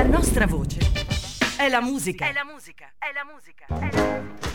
La nostra voce è la musica. È la musica, è la musica, è la musica.